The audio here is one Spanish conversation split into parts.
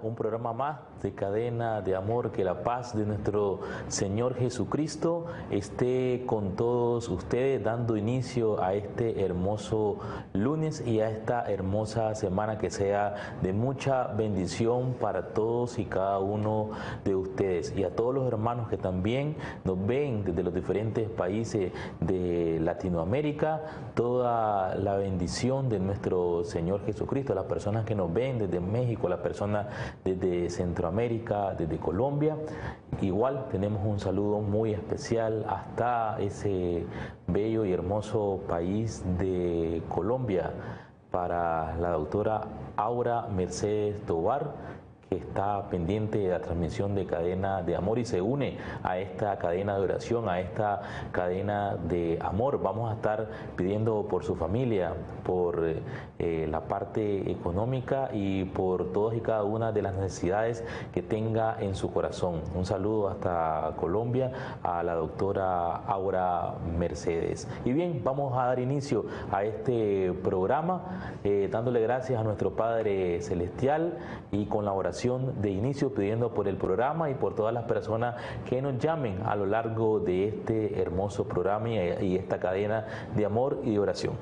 un programa más de Cadena de Amor. Que la paz de nuestro Señor Jesucristo esté con todos ustedes, dando inicio a este hermoso lunes y a esta hermosa semana, que sea de mucha bendición para todos y cada uno de ustedes, y a todos los hermanos que también nos ven desde los diferentes países de Latinoamérica. Toda la bendición de nuestro Señor Jesucristo, a las personas que nos ven desde México, a las personas desde Centroamérica, desde Colombia. Igual tenemos un saludo muy especial hasta ese bello y hermoso país de Colombia para la doctora Aura Mercedes Tovar, que está pendiente de la transmisión de Cadena de Amor y se une a esta cadena de oración, a esta cadena de amor. Vamos a estar pidiendo por su familia, por la parte económica y por todas y cada una de las necesidades que tenga en su corazón. Un saludo hasta Colombia a la doctora Aura Mercedes. Y bien, vamos a dar inicio a este programa dándole gracias a nuestro Padre Celestial y con la oración de inicio, pidiendo por el programa y por todas las personas que nos llamen a lo largo de este hermoso programa y esta cadena de amor y de oración.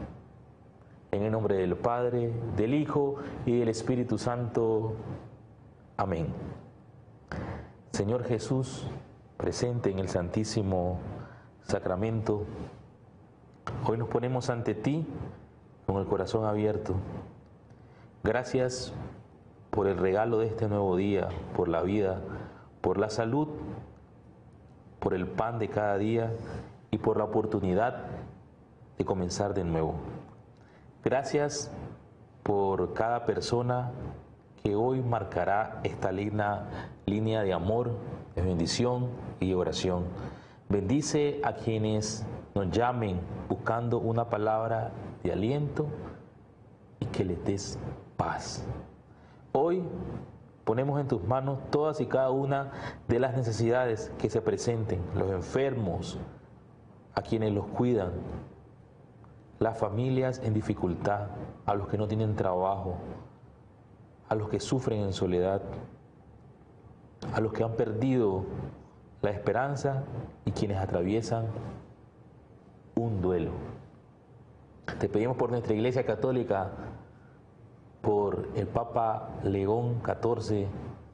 En el nombre del Padre, del Hijo y del Espíritu Santo. Amén. Señor Jesús, presente en el Santísimo Sacramento, hoy nos ponemos ante ti con el corazón abierto. Gracias por el regalo de este nuevo día, por la vida, por la salud, por el pan de cada día y por la oportunidad de comenzar de nuevo. Gracias por cada persona que hoy marcará esta línea de amor, de bendición y de oración. Bendice a quienes nos llamen buscando una palabra de aliento y que les des paz. Hoy ponemos en tus manos todas y cada una de las necesidades que se presenten, los enfermos, a quienes los cuidan, las familias en dificultad, a los que no tienen trabajo, a los que sufren en soledad, a los que han perdido la esperanza y quienes atraviesan un duelo. Te pedimos por nuestra Iglesia Católica, por el Papa León XIV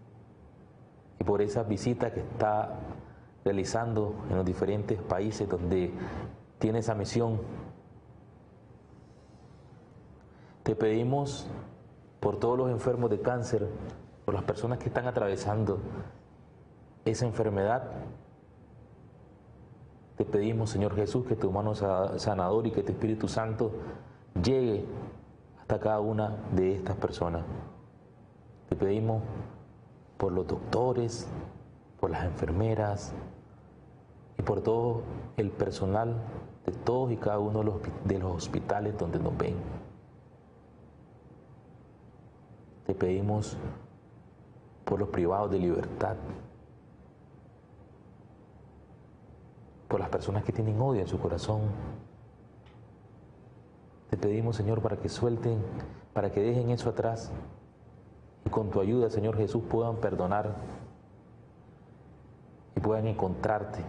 y por esa visita que está realizando en los diferentes países donde tiene esa misión. Te pedimos por todos los enfermos de cáncer, por las personas que están atravesando esa enfermedad. Te pedimos, Señor Jesús, que tu mano sanadora y que tu Espíritu Santo llegue a cada una de estas personas. Te pedimos por los doctores, por las enfermeras y por todo el personal de todos y cada uno de los hospitales donde nos ven. Te pedimos por los privados de libertad, por las personas que tienen odio en su corazón. Te pedimos, Señor, para que suelten, para que dejen eso atrás y con tu ayuda, Señor Jesús, puedan perdonar y puedan encontrarte.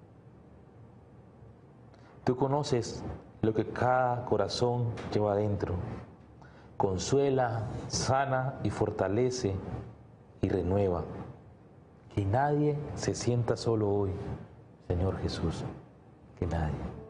Tú conoces lo que cada corazón lleva adentro. Consuela, sana y fortalece y renueva. Que nadie se sienta solo hoy, Señor Jesús, que nadie.